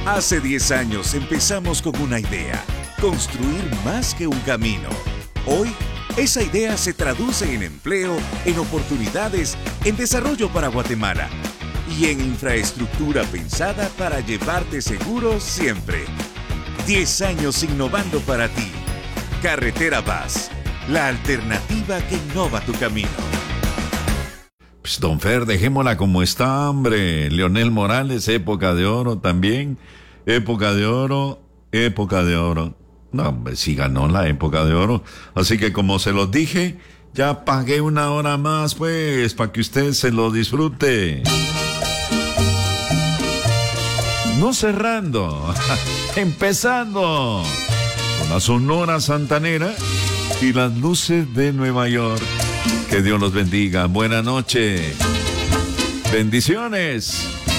Hace 10 años empezamos con una idea, construir más que un camino. Hoy, esa idea se traduce en empleo, en oportunidades, en desarrollo para Guatemala y en infraestructura pensada para llevarte seguro siempre. 10 años innovando para ti. Carretera Paz, la alternativa que innova tu camino. Pues, don Fer, dejémosla como está, hombre. Leonel Morales, época de oro también. Época de oro, época de oro. No, hombre, sí ganó la época de oro. Así que como se los dije, ya pagué una hora más, pues, para que usted se lo disfrute. No cerrando, empezando con la Sonora Santanera y las luces de Nueva York. Que Dios los bendiga. Buenas noches. Bendiciones.